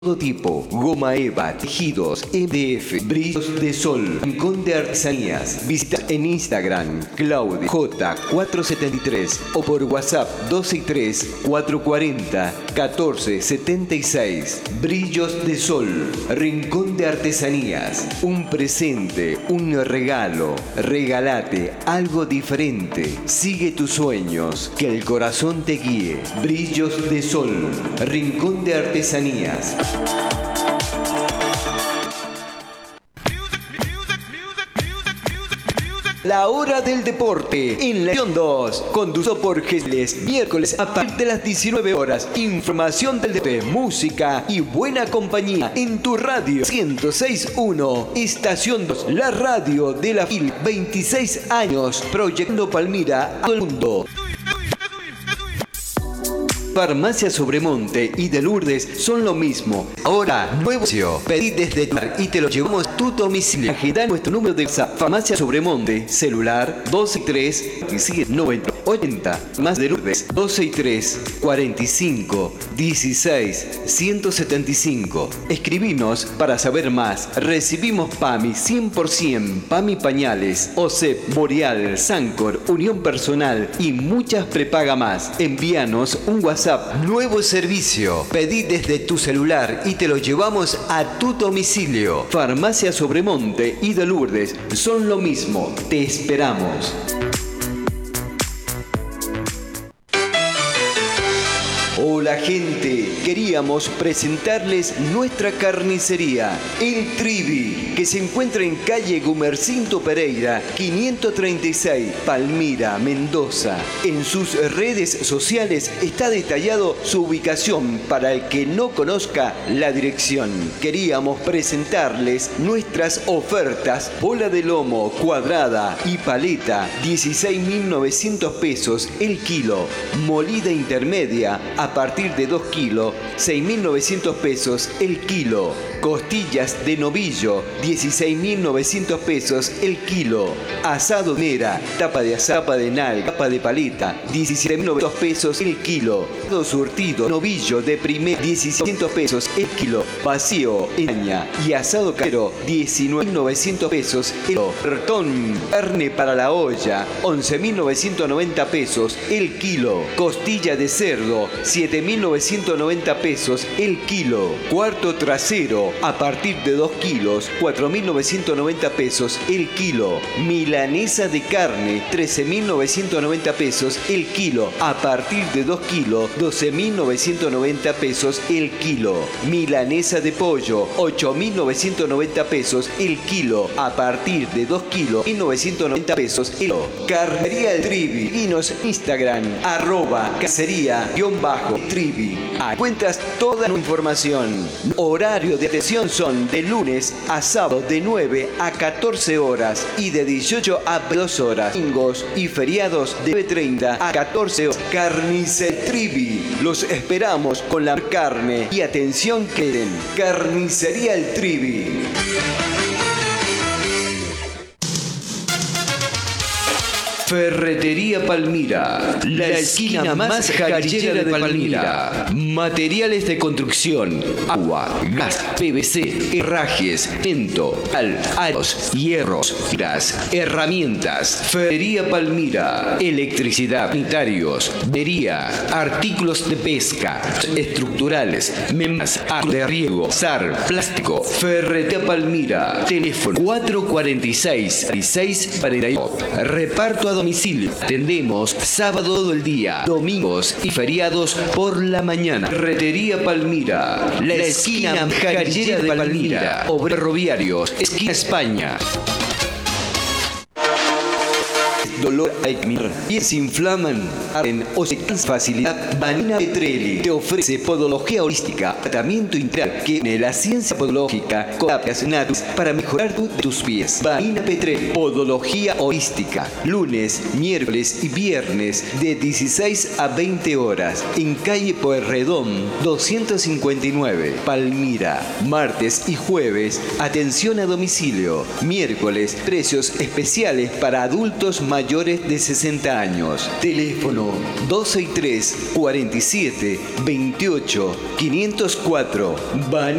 Todo tipo, goma eva, tejidos, MDF, brillos de sol, rincón de artesanías. Visita en Instagram, Claudia J473 o por WhatsApp 263-440-1476. Brillos de sol, rincón de artesanías. Un presente, un regalo. Regálate algo diferente. Sigue tus sueños, que el corazón te guíe. Brillos de sol, rincón de artesanías. La hora del deporte en la edición 2, conducido por Gesles, miércoles a partir de las 19 horas. Información del deporte, música y buena compañía en tu radio 106.1, estación 2, la radio de la FIL, 26 años, proyectando Palmira a todo el mundo. Farmacia Sobremonte y de Lourdes son lo mismo. Ahora, nuevo negocio. Pedí desde tu y te lo llevamos a tu domicilio. Agenda nuestro número de WhatsApp. Farmacia Sobremonte, celular 263-4790-80. Más de Lourdes, 263-45-16-175. Escribinos para saber más. Recibimos PAMI 100%, PAMI Pañales, OSEP, Boreal, Sancor, Unión Personal y muchas prepaga más. Envíanos un WhatsApp. Nuevo servicio. Pedí desde tu celular y te lo llevamos a tu domicilio. Farmacia Sobremonte y de Lourdes son lo mismo. Te esperamos. Hola gente, queríamos presentarles nuestra carnicería, El Trivi, que se encuentra en calle Gumercinto Pereira, 536, Palmira, Mendoza. En sus redes sociales está detallado su ubicación para el que no conozca la dirección. Queríamos presentarles nuestras ofertas: bola de lomo cuadrada y paleta, 16.900 pesos el kilo, molida intermedia a partir de 2 kilos, 6.900 pesos el kilo. Costillas de novillo, 16.900 pesos el kilo. Asado mera, tapa de asapa de nalga, tapa de paleta, 17.900 pesos el kilo. Todo surtido, novillo de primer, 1.600 pesos el kilo. Vacío, engaña y asado caro, 19.900 pesos el kilo. Cartón, carne para la olla, 11.990 pesos el kilo. Costilla de cerdo, 7.990 pesos el kilo. Cuarto trasero, a partir de 2 kilos, 4.990 pesos el kilo. Milanesa de carne, 13.990 pesos el kilo. A partir de 2 kilos, 12.990 pesos el kilo. Milanesa de pollo, 8.990 pesos el kilo. A partir de 2 kilos, 1.990 pesos el kilo. Carnicería El Trivi. Seguinos en Instagram, @cacería_trivi. Encuentras toda la información. Horario de atención son de lunes a sábado de 9 a 14 horas y de 18 a 2 horas. Domingos y feriados de 9:30 a 14 horas. Carnicería Trivi. Los esperamos con la carne y atención que den. Carnicería El Trivi. Ferretería Palmira, la esquina más jarillera de Palmira. Materiales de construcción, agua, gas, PVC, herrajes, cemento, aros, hierros, fibras, herramientas. Ferretería Palmira, electricidad, sanitarios, vería, artículos de pesca, estructurales, membranas, de riego, SAR, plástico. Ferretería Palmira, teléfono 446-1642. Reparto a domicilio. Atendemos sábado todo el día, domingos y feriados por la mañana. Ferretería Palmira, la esquina jarillera de Palmira. Obreros Ferroviarios, esquina España. Dolor al pies se inflaman, arden o se cansan facilidad. Vanina Petrelli te ofrece podología holística, tratamiento integral que une la ciencia podológica con terapias naturales para mejorar tus pies. Vanina Petrelli, podología holística, lunes, miércoles y viernes de 16 a 20 horas en calle Pueyrredón 259, Palmira. Martes y jueves, atención a domicilio. Miércoles, precios especiales para adultos mayores mayores de 60 años. Teléfono 263 47 28 504.